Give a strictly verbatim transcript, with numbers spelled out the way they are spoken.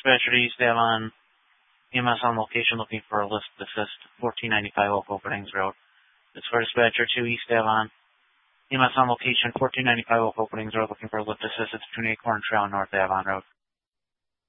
dispatcher to East Avon, E M S on location looking for a lift assist, fourteen ninety-five Oak Openings Road. It's for dispatcher to East Avon, E M S on location, fourteen ninety-five Oak Openings Road, looking for a lift assist. It's between Acorn Trail and North Avon Road.